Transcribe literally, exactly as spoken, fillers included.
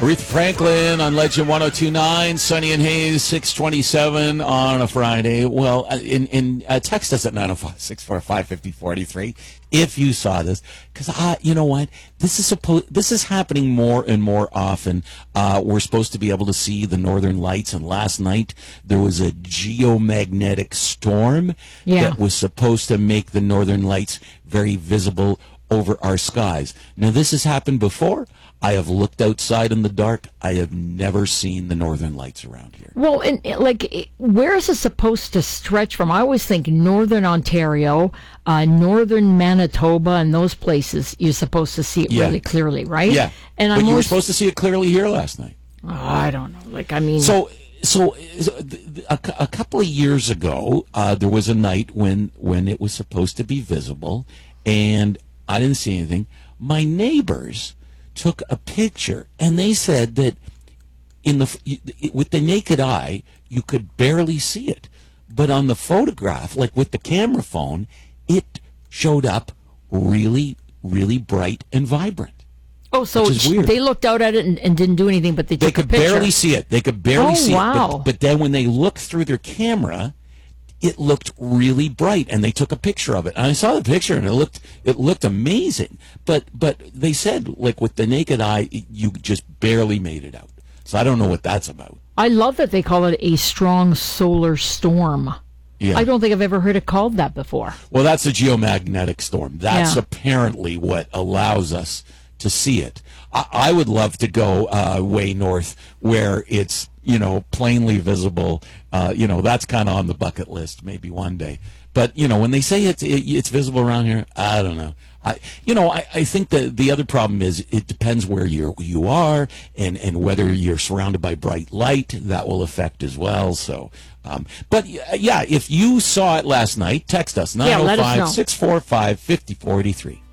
Aretha Franklin on Legend one oh two point nine, Sunny and Hayes, six twenty-seven on a Friday. Well, in, in uh, text us at nine oh five, six four five, five oh four three if you saw this. Because, uh, you know what? This is suppo- This is happening more and more often. Uh, we're supposed to be able to see the northern lights, and last night there was a geomagnetic storm yeah. that was supposed to make the northern lights very visible over our skies. Now, this has happened before. I have looked outside in the dark. I have never seen the northern lights around here. Well, and like, where is it supposed to stretch from? I always think northern Ontario, uh, northern Manitoba, and those places you're supposed to see it yeah. really clearly, right? Yeah. And but I'm you always, were supposed to see it clearly here last night. Oh, I don't know. Like, I mean, so so a, a couple of years ago, uh, there was a night when when it was supposed to be visible, and I didn't see anything. My neighbors took a picture, and they said that in the with the naked eye you could barely see it, but on the photograph, like with the camera phone, it showed up really, really bright and vibrant. Oh, so they looked out at it and, and didn't do anything, but they took they could a picture. barely see it. They could barely oh, see wow. it. But, but then when they looked through their camera, it looked really bright, and they took a picture of it. And I saw the picture, and it looked it looked amazing. But but they said, like, with the naked eye, you just barely made it out. So I don't know what that's about. I love that they call it a strong solar storm. Yeah. I don't think I've ever heard it called that before. Well, that's a geomagnetic storm. That's yeah. apparently what allows us to see it. I, I would love to go uh, way north where it's, you know, plainly visible. Uh, you know, that's kind of on the bucket list maybe one day. But, you know, when they say it's, it, it's visible around here, I don't know. I, you know, I, I think that the other problem is it depends where you you are and, and whether you're surrounded by bright light. That will affect as well. So, um, but yeah, if you saw it last night, text us nine oh five, six four five, five oh four three.